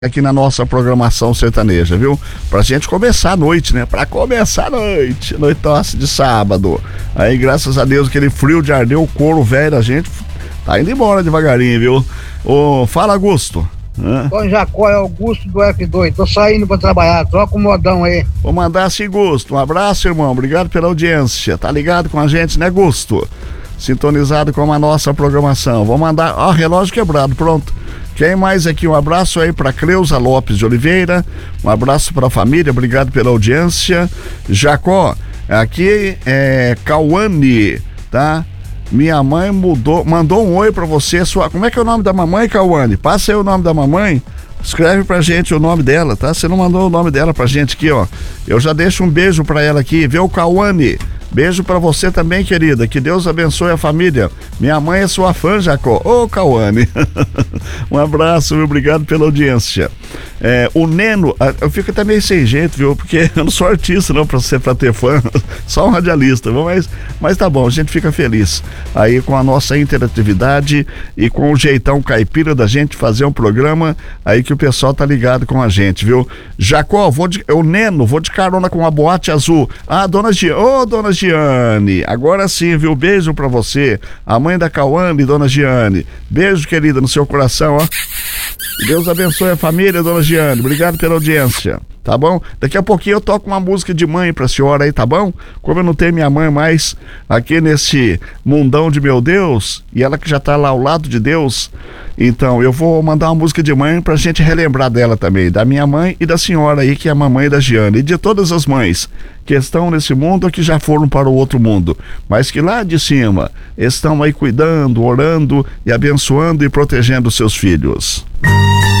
aqui na nossa programação sertaneja, viu? Pra gente começar a noite, né? Pra começar a noite, noitaça de sábado. Aí, graças a Deus, aquele frio de arder o couro velho da gente tá indo embora devagarinho, viu? Fala, Augusto. Bom, Jacó, é Augusto do F2, tô saindo pra trabalhar, troca o modão aí. Vou mandar assim, Gusto. Um abraço, irmão, obrigado pela audiência. Tá ligado com a gente, né, Gusto? Sintonizado com a nossa programação. Vou mandar, relógio quebrado, pronto. Quem mais aqui? Um abraço aí pra Cleusa Lopes de Oliveira, um abraço pra família, obrigado pela audiência. Jacó, aqui é Cauane, tá? Minha mãe mandou um oi pra você, como é que é o nome da mamãe, Cauane? Passa aí o nome da mamãe, escreve pra gente o nome dela, tá? Você não mandou o nome dela pra gente aqui, ó. Eu já deixo um beijo pra ela aqui, viu, Cauane? Beijo pra você também, querida, que Deus abençoe a família. Minha mãe é sua fã, Jacó. Cauane. Um abraço, viu? Obrigado pela audiência. O Neno, eu fico até meio sem jeito, viu? Porque eu não sou artista, não, pra ter fã. Só um radialista, viu? Mas tá bom, a gente fica feliz aí com a nossa interatividade e com o jeitão caipira da gente fazer um programa aí que o pessoal tá ligado com a gente, viu? Jacó, o Neno, vou de carona com a boate azul. Dona Giane, agora sim, viu? Beijo pra você, a mãe da Cauane, Dona Giane. Beijo, querida, no seu coração, ó. Deus abençoe a família, Dona Giane. Obrigado pela audiência, tá bom? Daqui a pouquinho eu toco uma música de mãe pra senhora aí, tá bom? Como eu não tenho minha mãe mais aqui nesse mundão de meu Deus, e ela que já tá lá ao lado de Deus, então eu vou mandar uma música de mãe pra gente relembrar dela também, da minha mãe e da senhora aí, que é a mamãe da Giane, e de todas as mães que estão nesse mundo ou que já foram para o outro mundo, mas que lá de cima estão aí cuidando, orando e abençoando e protegendo seus filhos.